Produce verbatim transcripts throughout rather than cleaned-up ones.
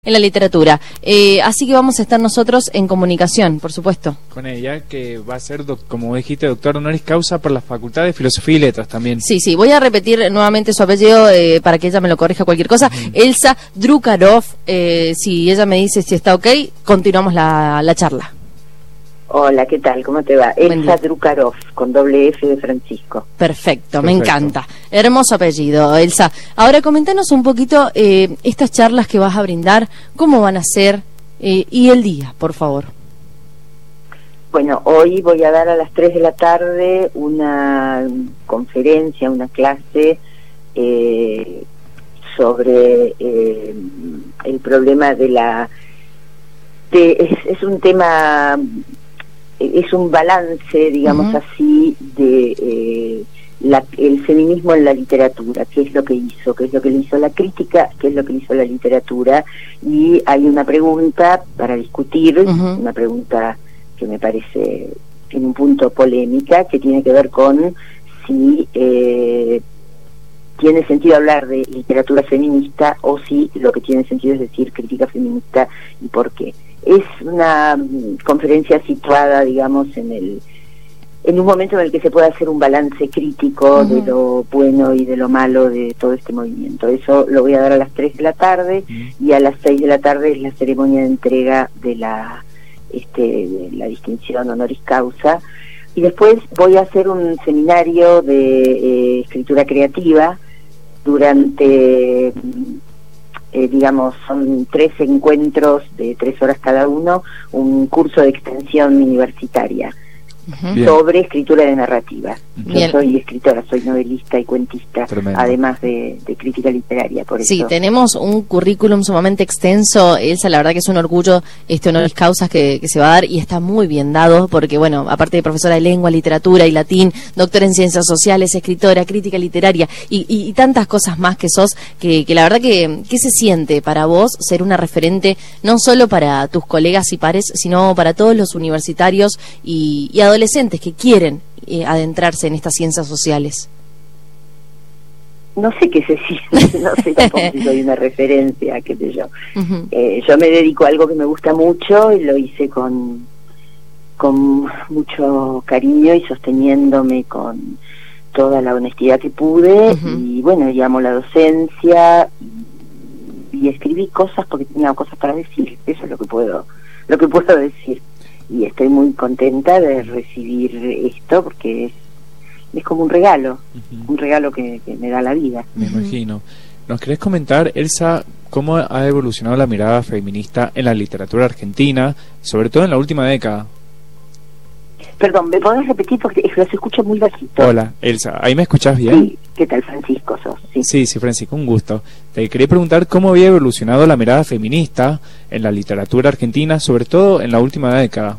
En la literatura. Eh, así que vamos a estar nosotros en comunicación, por supuesto. Con ella, que va a ser, como dijiste, doctor honoris causa por la Facultad de Filosofía y Letras también. Sí, sí, voy a repetir nuevamente su apellido eh, para que ella me lo corrija cualquier cosa. Uh-huh. Elsa Drukarov, eh, si ella me dice si está ok, continuamos la, la charla. Hola, ¿qué tal? ¿Cómo te va? Elsa Drukarov, con doble F de Francisco. Perfecto, Perfecto, me encanta. Hermoso apellido, Elsa. Ahora, comentanos un poquito eh, estas charlas que vas a brindar, cómo van a ser eh, y el día, por favor. Bueno, hoy voy a dar a las tres de la tarde una conferencia, una clase eh, sobre eh, el problema de la... De, es, es un tema... es un balance, digamos uh-huh. así, de eh, la, el feminismo en la literatura, qué es lo que hizo, qué es lo que le hizo la crítica, qué es lo que le hizo la literatura, y hay una pregunta para discutir, uh-huh. una pregunta que me parece en un punto polémica, que tiene que ver con si eh, tiene sentido hablar de literatura feminista o si lo que tiene sentido es decir crítica feminista y por qué. Es una conferencia situada, digamos, en el en un momento en el que se puede hacer un balance crítico uh-huh. de lo bueno y de lo malo de todo este movimiento. Eso lo voy a dar a las tres de la tarde uh-huh. y a las seis de la tarde es la ceremonia de entrega de la este de la distinción honoris causa. Y después voy a hacer un seminario de eh, escritura creativa durante... Eh, digamos, son tres encuentros de tres horas cada uno, un curso de extensión universitaria uh-huh. sobre escritura de narrativa. Bien. Yo soy escritora, soy novelista y cuentista, tremendo. Además de, de crítica literaria, por sí, eso. Tenemos un currículum sumamente extenso, Elsa, la verdad que es un orgullo este honoris causas que, que se va a dar y está muy bien dado, porque bueno, aparte de profesora de lengua, literatura y latín, doctora en ciencias sociales, escritora, crítica literaria y, y, y tantas cosas más que sos, que, que la verdad que, ¿qué se siente para vos ser una referente no solo para tus colegas y pares, sino para todos los universitarios y, y adolescentes que quieren eh, adentrarse en estas ciencias sociales? No sé qué se siente, no sé tampoco si soy una referencia, qué sé yo. Uh-huh. Eh, yo me dedico a algo que me gusta mucho y lo hice con, con mucho cariño y sosteniéndome con toda la honestidad que pude. Uh-huh. Y bueno, llamo la docencia y, y escribí cosas porque tenía cosas para decir. Eso es lo que puedo, lo que puedo decir. Y estoy muy contenta de recibir esto porque es es como un regalo, uh-huh. un regalo que, que me da la vida. Me uh-huh. imagino. ¿Nos querés comentar, Elsa, cómo ha evolucionado la mirada feminista en la literatura argentina, sobre todo en la última década? Perdón, ¿me podés repetir? Porque se escucha muy bajito. Hola, Elsa, ¿ahí me escuchás bien? Sí, ¿qué tal, Francisco? Sos? Sí. sí, sí, Francisco, un gusto. Te quería preguntar cómo había evolucionado la mirada feminista en la literatura argentina, sobre todo en la última década.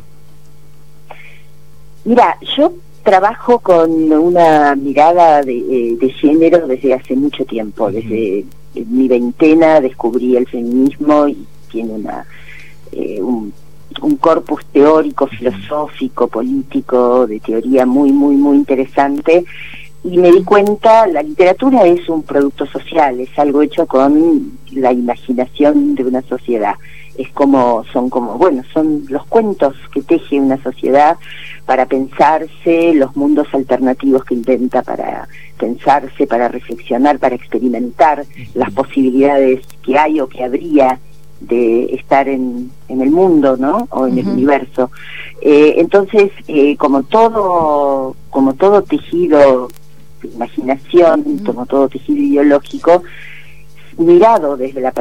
Mira, yo trabajo con una mirada de, eh, de género desde hace mucho tiempo. Uh-huh. Desde mi veintena descubrí el feminismo y tiene una eh, un, un corpus teórico, filosófico, político, de teoría muy, muy, muy interesante. Y me di cuenta, la literatura es un producto social, es algo hecho con la imaginación de una sociedad. Es como, son como, bueno, son los cuentos que teje una sociedad para pensarse, los mundos alternativos que inventa para pensarse, para reflexionar, para experimentar las posibilidades que hay o que habría de estar en, en el mundo, ¿no? O en uh-huh. el universo. Eh, entonces, eh, como todo, como todo tejido de imaginación, uh-huh. como todo tejido ideológico, mirado desde la